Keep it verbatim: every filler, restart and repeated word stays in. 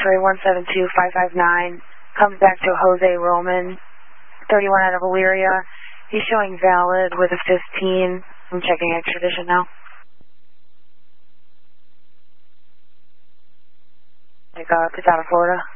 X-ray one seven two five five nine. Comes back to Jose Roman, thirty-one out of Elyria. He's showing valid with a fifteen. I'm checking extradition now. Take off. It's out of Florida.